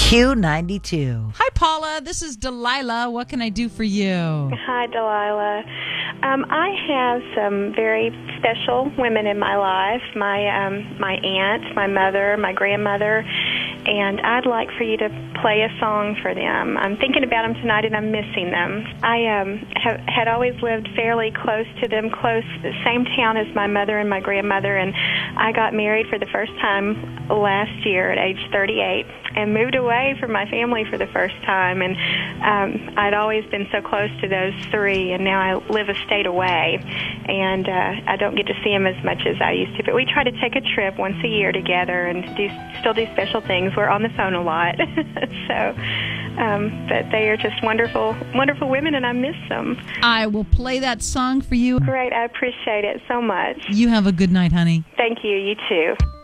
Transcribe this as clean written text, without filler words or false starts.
Q92. Hi, Paula. This is Delilah. What can I do for you? Hi, Delilah. I have some very special women in my life. My aunt, my mother, my grandmother, and I'd like for you to play a song for them. I'm thinking about them tonight, and I'm missing them. I had always lived fairly close to them, the same town as my mother and my grandmother, and I got married for the first time last year at age 38 and moved away from my family for the first time. And I'd always been so close to those three, and now I live a state away, and I don't get to see them as much as I used to. But we try to take a trip once a year together and still do special things. We're on the phone a lot. But they are just wonderful, wonderful women, and I miss them. I will play that song for you. Great. I appreciate it so much. You have a good night, honey. Thank you. You too.